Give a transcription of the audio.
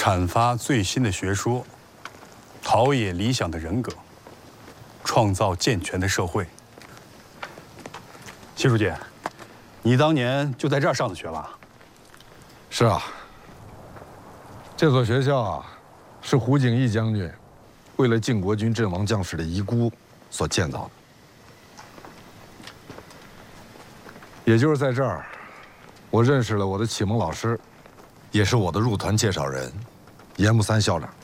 阐发最新的学说，陶冶理想的人格，创造健全的社会。谢书记，你当年就在这儿上的学吧？ 是啊，这所学校啊，是胡景翼将军为了靖国军阵亡将士的遗孤所建造的。也就是在这儿，我认识了我的启蒙老师，也是我的入团介绍人，严木三校长。